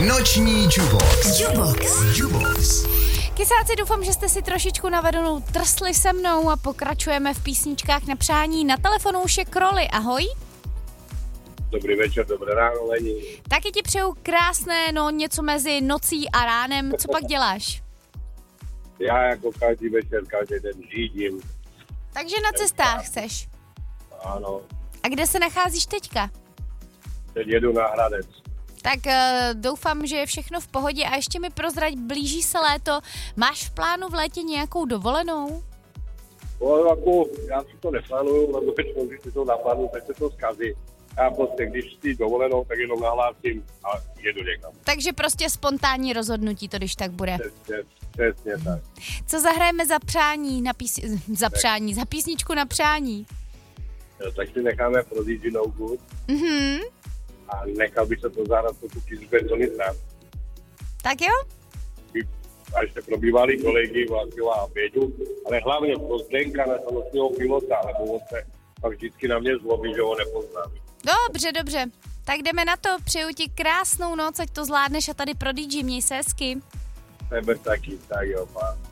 Noční Jubox. Kysáci, doufám, že jste si trošičku na vedenou trsli se mnou a pokračujeme v písničkách na přání. Na telefonu už je Kroli, ahoj. Dobrý večer, dobré ráno, Lení. Taky ti přeju krásné, něco mezi nocí a ránem. Co pak děláš? Já jako každý večer, každý den řídím. Takže na cestách seš. Ano. A kde se nacházíš teďka? Teď jedu na Hradec. Tak doufám, že je všechno v pohodě a ještě mi prozrať, blíží se léto. Máš v plánu v létě nějakou dovolenou? Já si to neplánuju, lebo když si to naplánu, tak se to zkazí. Já prostě, když si dovolenou, tak jenom nahlásím a jedu někam. Takže prostě spontánní rozhodnutí to, když tak bude. Přesně tak. Co zahrajeme za přání za písničku na přání? Tak si necháme pro DJ No Good. Mhm. A nechal by se to zahrát pokud Zbenzony znám. Tak jo? A ještě pro bývalý kolegy Vládila a Běďu, ale hlavně pro Zdenka na samotného pilota, lebo on se pak vždycky na mě zlobí, že ho nepoznám. Dobře. Tak jdeme na to, přeju ti krásnou noc, ať to zvládneš a tady pro DJ měj se hezky. Tebe taky, tak jo, pán.